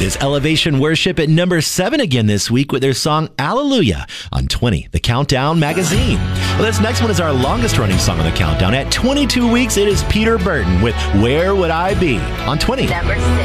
It is Elevation Worship at number 7 again this week with their song Alleluia on 20, the Countdown Magazine. Well, this next one is our longest running song on the countdown. At 22 weeks, it is Peter Burton with Where Would I Be on 20. Number 6.